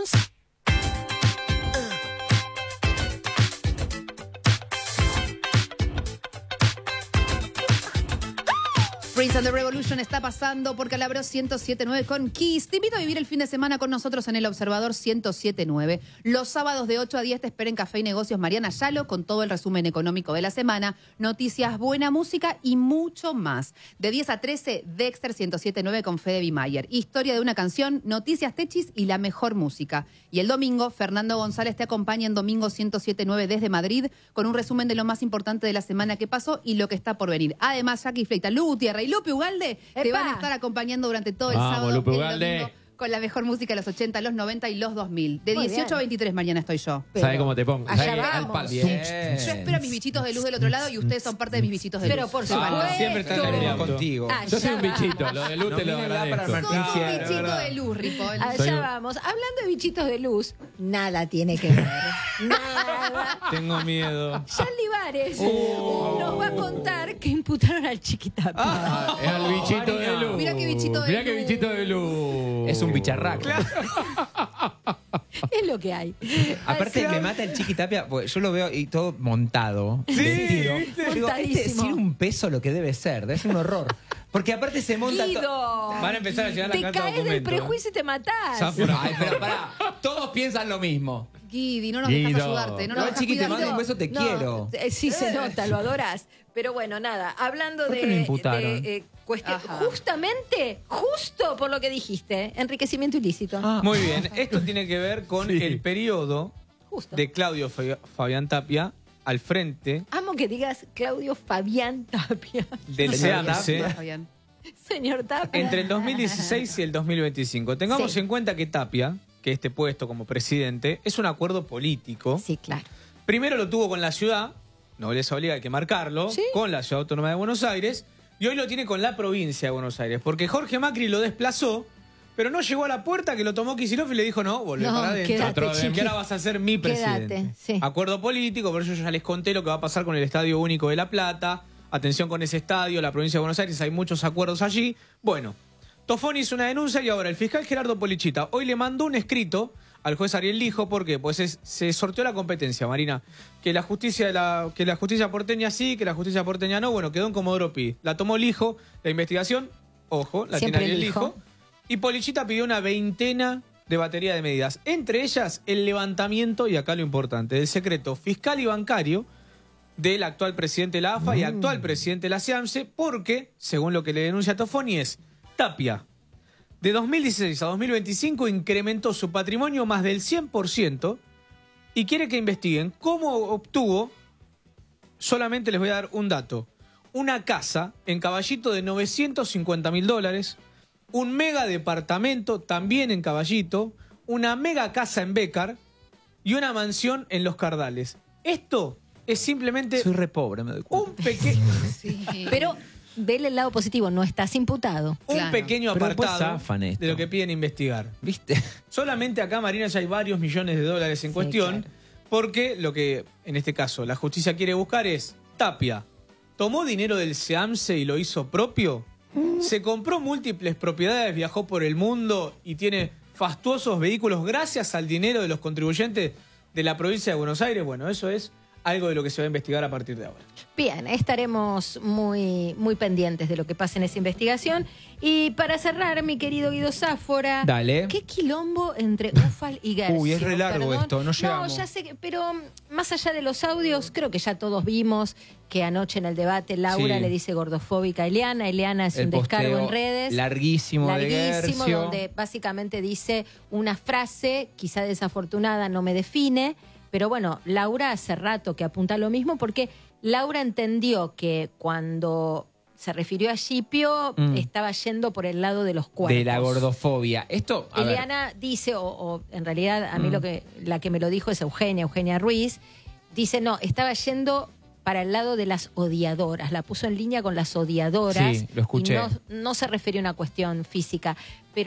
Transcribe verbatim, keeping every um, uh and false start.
Jones. Prince and the Revolution está pasando por Calabro ciento siete punto nueve con Kiss. Te invito a vivir el fin de semana con nosotros en el Observador ciento siete punto nueve. Los sábados de ocho a diez te espera en Café y Negocios Mariana Yalo con todo el resumen económico de la semana, noticias, buena música y mucho más. De diez a trece, Dexter ciento siete punto nueve con Fede Bimayer. Historia de una canción, noticias techis y la mejor música. Y el domingo, Fernando González te acompaña en Domingo ciento siete punto nueve desde Madrid con un resumen de lo más importante de la semana que pasó y lo que está por venir. Además, Jackie Fleita, Lu Gutiérrez y Lupe Ugalde te van a estar acompañando durante todo el Vamos, sábado Lupe y el Ugalde. domingo con la mejor música de los ochenta, los noventa y los dos mil. De Muy dieciocho bien. a veintitrés mañana estoy yo. ¿Sabes cómo te pongo? Allá ¿Sabés que- vamos. al palo? Bien. Yo espero a mis bichitos de luz del otro lado y ustedes son parte de mis bichitos de Pero luz. por Sépanlo. supuesto. Siempre está Termino nervioso. contigo. Ah, Yo soy un ya bichito, va. lo de Luz te lo Nomínenla para agradezco. el Sos un Marticia, de bichito verdad. de luz, Ripoll. Allá Soy un- vamos. Hablando de bichitos de luz, nada tiene que ver. Nada. Tengo miedo. Yandy Vares Oh. nos va a contar que imputaron al Chiquitapia. Ah, es el bichito de Luz. Mirá qué bichito de Mirá qué luz. bichito de Luz. Es un bicharraco. Es lo que hay. Aparte Así- me mata el Chiquitapia, porque yo lo veo y todo montado. Sí, vestido. ¿viste? Yo digo, este Montadísimo. sin un peso lo que debe ser, debe ser un horror. Porque aparte se monta Guido, todo. Van a empezar a llegar te la carta de caes del documento, ¿eh? prejuicio y te matás. Zafra. Ay, pero pará, todos piensan lo mismo. Guidi, no nos dejas Guido. ayudarte. No No, nos dejas chiqui, te cuidarte. mando un beso, te No, quiero. eh, Sí, se nota, lo adorás. Pero bueno, nada, hablando ¿Por de, qué lo imputaron? de, eh, cuestión, Ajá. justamente, justo por lo que dijiste, enriquecimiento ilícito. Ah. Muy bien, esto tiene que ver con Sí. el periodo Justo. de Claudio Fabi- Fabián Tapia al frente Amo que digas Claudio Fabián Tapia. del Señor SEAMSE Gracias, Fabián. Señor Tapia. entre el dos mil dieciséis y el dos mil veinticinco. Tengamos Sí. en cuenta que Tapia, que este puesto como presidente, es un acuerdo político. Sí, claro. Primero lo tuvo con la ciudad, no les obliga, hay que marcarlo, Sí. con la Ciudad Autónoma de Buenos Aires, y hoy lo tiene con la provincia de Buenos Aires, porque Jorge Macri lo desplazó, pero no llegó a la puerta, que lo tomó Kicillof y le dijo, no, volvé No, para adentro, quédate, Otro de- chiqui. que ahora vas a ser mi Quédate, presidente. sí. Acuerdo político, por eso yo ya les conté lo que va a pasar con el Estadio Único de La Plata, atención con ese estadio, la provincia de Buenos Aires, hay muchos acuerdos allí. Bueno, Tofoni hizo una denuncia y ahora el fiscal Gerardo Polichita hoy le mandó un escrito al juez Ariel Lijo, ¿por qué? Pues es- se sorteó la competencia, Marina. Que la justicia de la, que la justicia porteña sí, que la justicia porteña no, bueno, quedó en Comodoro Pi. La tomó Lijo, la investigación, ojo, la Siempre tiene Ariel Lijo. Lijo. Y Polichita pidió una veintena de batería de medidas. Entre ellas, el levantamiento, y acá lo importante, del secreto fiscal y bancario del actual presidente de la A F A y actual presidente de la SEAMSE, porque, según lo que le denuncia Tofoni, es Tapia. De dos mil dieciséis a dos mil veinticinco incrementó su patrimonio más del cien por ciento y quiere que investiguen cómo obtuvo, solamente les voy a dar un dato, una casa en Caballito de novecientos cincuenta mil dólares, un mega departamento también en Caballito, una mega casa en Bécar y una mansión en Los Cardales. Esto es simplemente Soy re pobre, me doy cuenta. un, peque- Sí. Pero vele el lado positivo, no estás imputado. un Claro. pequeño Pero después apartado zafan esto. de lo que piden investigar. ¿Viste? Solamente acá, Marina, ya hay varios millones de dólares en Sí, cuestión, claro. porque lo que, en este caso, la justicia quiere buscar es, Tapia, ¿tomó dinero del SEAMSE y lo hizo propio? ¿Se compró múltiples propiedades, viajó por el mundo y tiene fastuosos vehículos gracias al dinero de los contribuyentes de la provincia de Buenos Aires? Bueno, eso es algo de lo que se va a investigar a partir de ahora. Bien, estaremos muy, muy pendientes de lo que pase en esa investigación. Y para cerrar, mi querido Guido Sáfora, Dale. ¿qué quilombo entre Ufal y Gercio? Uy, es re largo Perdón. esto, no llegamos. No, ya sé, que- pero mm, más allá de los audios, creo que ya todos vimos que anoche en el debate Laura Sí. le dice gordofóbica a Eliana. Eliana es El un descargo posteo en redes. larguísimo de Larguísimo, Gercio. donde básicamente dice una frase, quizá desafortunada, no me define. Pero bueno, Laura hace rato que apunta a lo mismo porque Laura entendió que cuando se refirió a Scipio Mm. estaba yendo por el lado de los cuerpos. De la gordofobia. Esto, a ver, Eliana dice, o, o en realidad a mí Mm. lo que la que me lo dijo es Eugenia, Eugenia Ruiz, dice, no, estaba yendo para el lado de las odiadoras, la puso en línea con las odiadoras. Sí, lo escuché. Y no, no se refiere a una cuestión física, pero